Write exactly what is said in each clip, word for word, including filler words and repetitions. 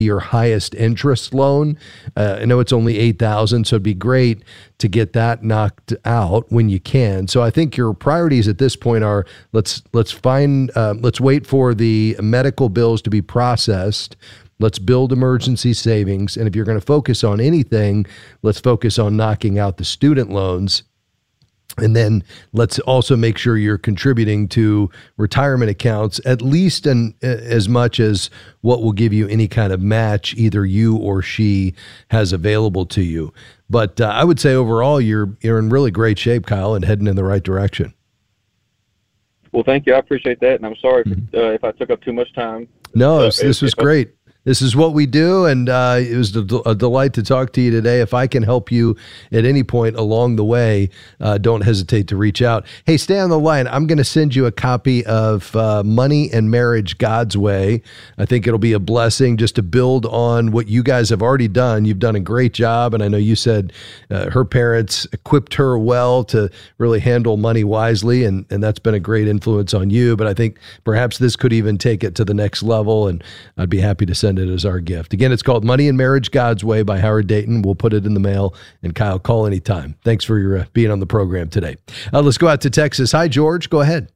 your highest interest loan. Uh, I know it's only eight thousand dollars, so it'd be great to get that knocked out when you can. So I think your priorities at this point are let's let's find uh, let's wait for the medical bills to be processed. Let's build emergency savings. And if you're going to focus on anything, let's focus on knocking out the student loans. And then let's also make sure you're contributing to retirement accounts, at least in, as much as what will give you any kind of match either you or she has available to you. But uh, I would say overall, you're you're in really great shape, Kyle, and heading in the right direction. Well, thank you. I appreciate that. And I'm sorry mm-hmm. if, uh, if I took up too much time. No, uh, this, this if, was if great. This is what we do, and uh, it was a delight to talk to you today. If I can help you at any point along the way, uh, don't hesitate to reach out. Hey, stay on the line. I'm going to send you a copy of uh, Money and Marriage God's Way. I think it'll be a blessing just to build on what you guys have already done. You've done a great job, and I know you said uh, her parents equipped her well to really handle money wisely, and, and that's been a great influence on you. But I think perhaps this could even take it to the next level, and I'd be happy to send it as our gift. Again, it's called Money and Marriage God's Way by Howard Dayton. We'll put it in the mail. And Kyle, call anytime. Thanks for your uh, being on the program today. Uh, let's go out to Texas. Hi, George. Go ahead.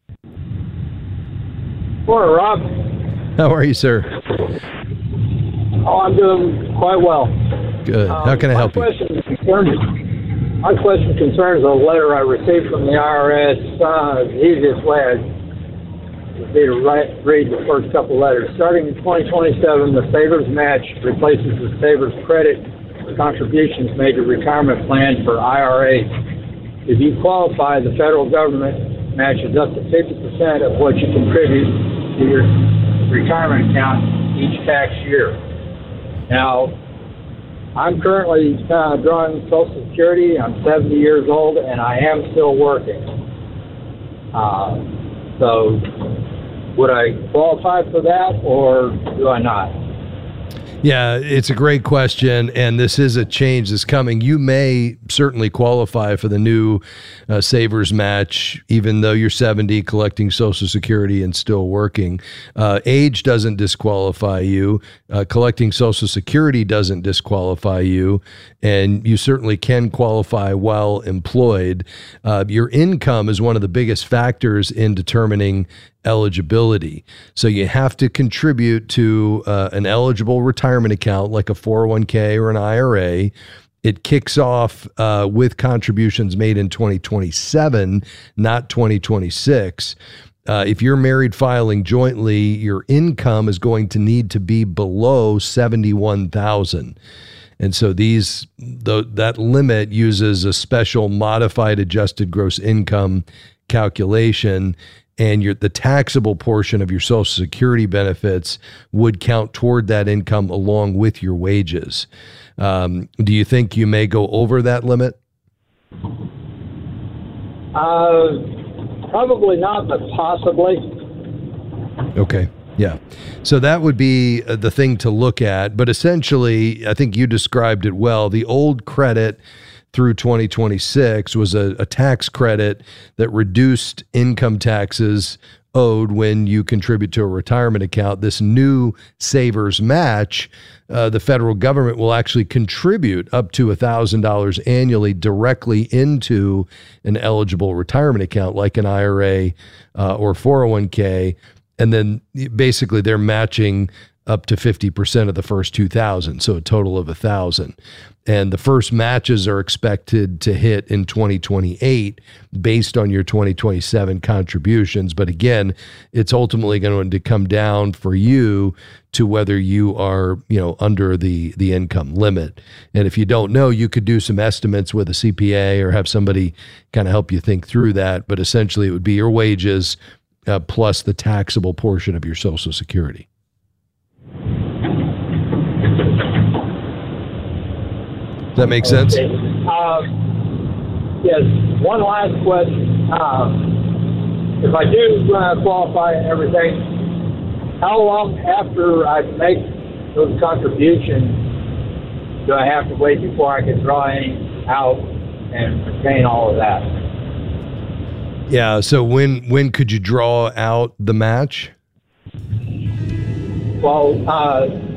Morning, Rob. How are you, sir? Oh, I'm doing quite well. Good. Um, How can I help my you? Question concerns, my question concerns a letter I received from the I R S. Uh, the easiest way I would be to write, read the first couple letters. Starting in twenty twenty-seven, the Savers Match replaces the Savers Credit for contributions made to retirement plans for I R As. If you qualify, the federal government matches up to fifty percent of what you contribute to your retirement account each tax year. Now, I'm currently uh, drawing Social Security. I'm seventy years old, and I am still working. Uh, so, would I qualify for that, or do I not? Yeah, it's a great question, and this is a change that's coming. You may certainly qualify for the new uh, Savers Match, even though you're seventy, collecting Social Security and still working. Uh, age doesn't disqualify you. Uh, collecting Social Security doesn't disqualify you, and you certainly can qualify while employed. Uh, your income is one of the biggest factors in determining eligibility. So you have to contribute to uh, an eligible retirement account like a four oh one k or an I R A. It kicks off uh, with contributions made in twenty twenty-seven, not twenty twenty-six. Uh, if you're married filing jointly, your income is going to need to be below seventy-one thousand dollars. And so these the, that limit uses a special modified adjusted gross income calculation, and your the taxable portion of your Social Security benefits would count toward that income along with your wages. Um, do you think you may go over that limit? Uh, probably not, but possibly. Okay. Yeah. So that would be the thing to look at. But essentially, I think you described it well. The old credit through twenty twenty-six was a, a tax credit that reduced income taxes owed when you contribute to a retirement account. This new Savers Match, uh, the federal government will actually contribute up to one thousand dollars annually directly into an eligible retirement account like an I R A uh, or four oh one k. And then basically they're matching up to fifty percent of the first two thousand, so a total of one thousand. And the first matches are expected to hit in twenty twenty-eight based on your twenty twenty-seven contributions. But again, it's ultimately going to come down for you to whether you are, you know, under the, the income limit. And if you don't know, you could do some estimates with a C P A or have somebody kind of help you think through that. But essentially it would be your wages uh, plus the taxable portion of your Social Security. Does that make sense? Okay. Um, yes. One last question. Um, if I do uh, qualify and everything, how long after I make those contributions do I have to wait before I can draw any out and retain all of that? Yeah. So when when could you draw out the match? Well, uh,